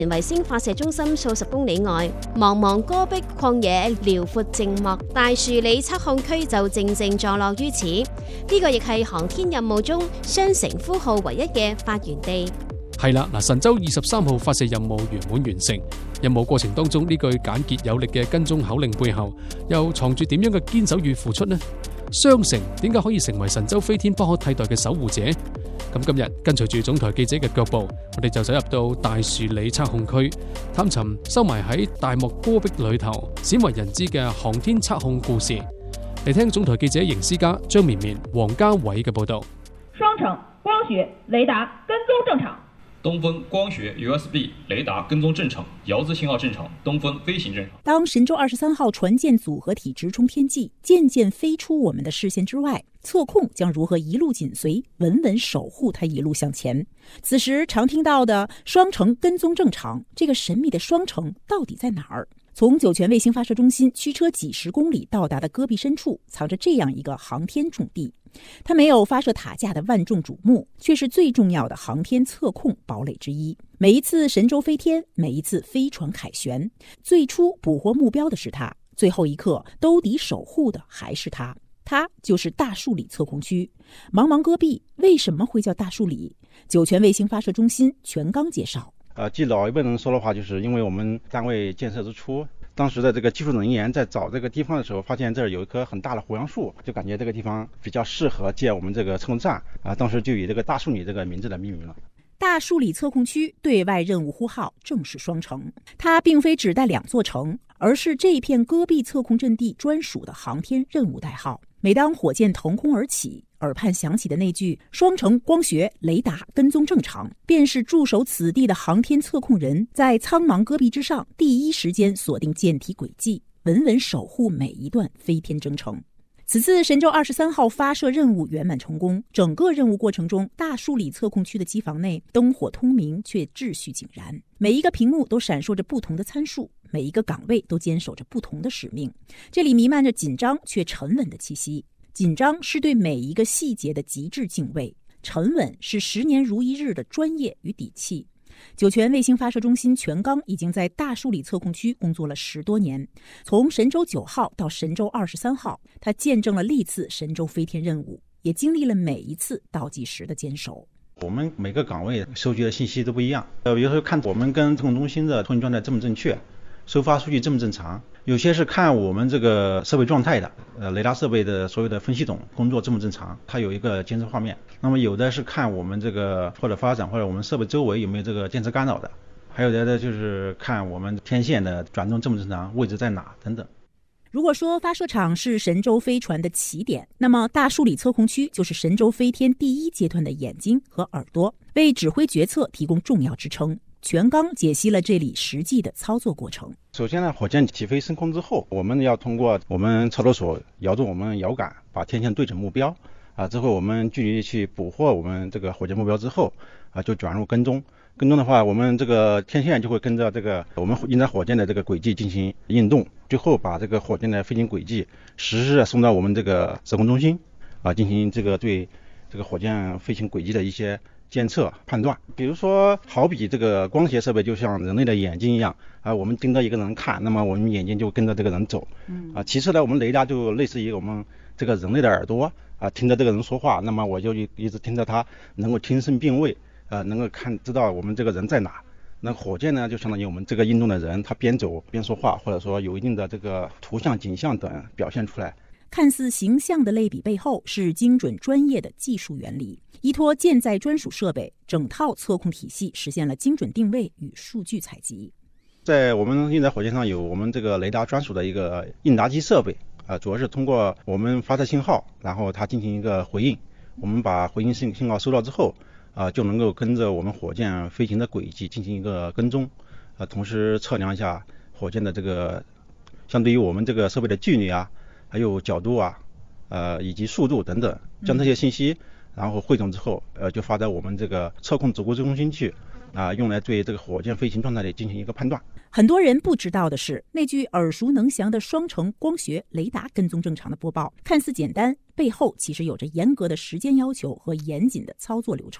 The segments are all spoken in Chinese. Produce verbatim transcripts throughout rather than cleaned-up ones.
衛星發射中心數十公里外，茫茫戈壁曠野遼闊靜默，大樹里測控區就正正坐落於此。呢、這個亦係航天任務中雙城呼號唯一嘅發源地。 係啦，嗱，神舟二十三號發射任務圓滿完成。任務過程當中，呢句簡潔有力嘅跟蹤口令背後，又藏住點樣嘅堅守與付出呢？雙城點解可以成為神舟飛天不可替代嘅守護者？咁今日跟隨住總台記者嘅腳步，我哋就走入到大樹里測控區，探尋收埋喺大漠戈壁裏頭鮮為人知嘅航天測控故事。嚟聽總台記者邢思嘉、張綿綿、黃家偉嘅報道。 雙城光學雷達跟蹤正常。 東風光學 U S B 雷達跟蹤正常，遙姿信號正常，東風飛行正常。 當神舟二十三號船艦組合體直衝天際，漸漸飛出我們的視線之外，測控將如何一路緊隨，穩穩守護它一路向前？此時常聽到的雙城跟蹤正常，這個神秘的雙城到底在哪兒？從酒泉衛星發射中心驅車幾十公里到達的戈壁深處，藏着這樣一個航天重地。它沒有發射塔架的萬眾矚目，卻是最重要的航天測控堡壘之一。每一次神舟飛天，每一次飛船凱旋，最初捕獲目標的是它，最後一刻兜底守護的還是它。它就是大樹里測控區。茫茫戈壁為什麼會叫大樹里？酒泉衛星發射中心全剛介紹。 呃，據老一輩人說的話，就是因為我們單位建設之初，當時的這個技術人員在找這個地方的時候，發現這兒有一棵很大的胡楊樹，就感覺這個地方比較適合建我們這個測控站啊，當時就以這個大樹里這個名字來命名了。 大樹里測控區對外任務呼號正是雙城，它並非只帶兩座城，而是這片戈壁測控陣地專屬的航天任務代號。每當火箭騰空而起，耳畔響起的那句雙城光學雷達跟蹤正常，便是駐守此地的航天測控人在蒼茫戈壁之上第一時間鎖定艦體軌跡，穩穩守護每一段飛天征程。此次神舟二十三號發射任務圓滿成功，整個任務過程中，大樹里測控區的機房內燈火通明，卻秩序井然，每一個屏幕都閃爍着不同的參數，每一個崗位都堅守着不同的使命。這裡彌漫着緊張卻沉穩的氣息。緊張是對每一個細節的極致敬畏，沉穩是十年如一日的專業與底氣。酒泉衛星發射中心全剛已經在大樹里測控區工作了十多年，從神舟九號到神舟二十三號，它見證了歷次神舟飛天任務，也經歷了每一次倒計時的堅守。 我們每個崗位收集的信息都不一樣，呃，有時候看我們跟測控中心的通信狀態正不正確，收發數據正不正常，有些是看我們這個設備狀態的，呃，雷達設備的所有的分系統工作正不正常，它有一個監測畫面。那麼有的是看我們這個或者發展或者我們設備周圍有沒有這個電磁干擾的，還有的呢就是看我們天線的轉動正不正常，位置在哪等等。 如果說發射場是神舟飛船的起點，那麼大樹里測控區就是神舟飛天第一階段的眼睛和耳朵，為指揮決策提供重要支撐。全剛解析了這裡實際的操作過程。 首先呢，火箭起飛升空之後，我們要通過我們操作手搖動我們搖桿，把天線對準目標啊，之後我們距離去捕獲我們這個火箭目標之後啊，就轉入跟蹤。跟蹤的話，我們這個天線就會跟着這個我們應載火箭的這個軌跡進行運動，最後把這個火箭的飛行軌跡實時送到我們這個測控中心啊，進行這個對這個火箭飛行軌跡的一些監測判斷。比如說好比這個光學設備就像人類的眼睛一樣啊，我們盯着一個人看，那麼我們眼睛就跟着這個人走啊。其次呢，我們雷達就類似於我們這個人類的耳朵啊，聽着這個人說話，那麼我就一直聽着他，能夠聽聲辨位，呃，能夠看知道我們這個人在哪。那火箭呢，就相當於我們這個運動的人，他邊走邊說話，或者說有一定的這個圖像、景象等表現出來。 看似形象的類比背後是精準專業的技術原理，依託艦載專屬設備，整套測控體系實現了精準定位與數據採集。 在我們運載火箭上有我們這個雷達專屬的一個應答機設備，啊，主要是通過我們發射信號，然後它進行一個回應，我們把回應信信號收到之後，啊，就能夠跟着我們火箭飛行的軌跡進行一個跟蹤，啊，同時測量一下火箭的這個相對於我們這個設備的距離啊，還有角度啊，呃，以及速度等等，將這些信息然後匯總之後，呃，就發在我們這個測控指揮中心去，啊、呃，用來對這個火箭飛行狀態的進行一個判斷。 很多人不知道的是，那句耳熟能詳的雙城光學雷達跟蹤正常的播報，看似簡單，背後其實有着嚴格的時間要求和嚴謹的操作流程。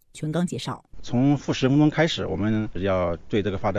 全刚介绍。 从负十分钟开始，我们要对这个发